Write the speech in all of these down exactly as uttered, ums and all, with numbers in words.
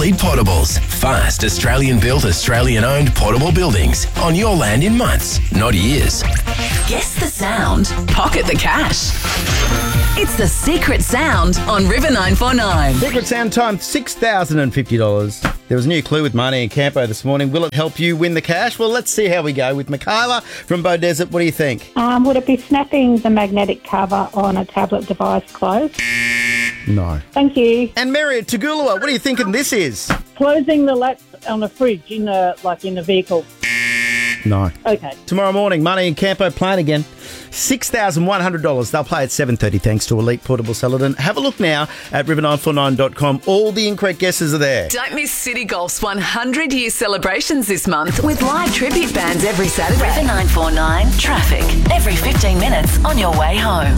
Elite Portables. Fast, Australian-built, Australian-owned portable buildings on your land in months, not years. Guess the sound. Pocket the cash. It's the Secret Sound on River nine four nine. Secret Sound time, six thousand fifty dollars. There was a new clue with Marnie and Campo this morning. Will it help you win the cash? Well, let's see how we go with Michaela from Bow Desert. What do you think? Um, would it be snapping the magnetic cover on a tablet device closed? No. Thank you. And Mary at Toogoolawah, what are you thinking this is? Closing the latch on a fridge in a, like in a vehicle. No. Okay. Tomorrow morning, Marnie and Campo playing again. six thousand one hundred dollars. They'll play at seven thirty thanks to Elite Portable Celadon. Have a look now at river nine four nine dot com. All the incorrect guesses are there. Don't miss City Golf's one hundred year celebrations this month with live tribute bands every Saturday. River nine four nine traffic every fifteen minutes on your way home.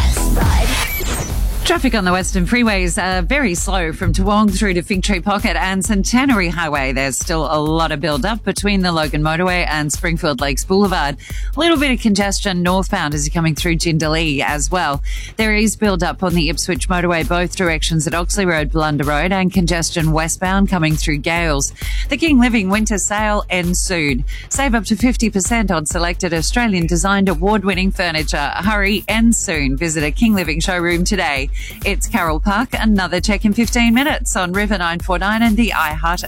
Traffic on the Western freeways uh, very slow from Toowong through to Fig Tree Pocket and Centenary Highway. There's still a lot of build-up between the Logan Motorway and Springfield Lakes Boulevard. A little bit of congestion northbound as you're coming through Jindalee as well. There is build-up on the Ipswich Motorway, both directions at Oxley Road, Blunder Road, and congestion westbound coming through Gales. The King Living Winter Sale ends soon. Save up to fifty percent on selected Australian-designed award-winning furniture. Hurry, ends soon. Visit a King Living showroom today. It's Carol Park. Another check in fifteen minutes on River nine four nine and the iHeart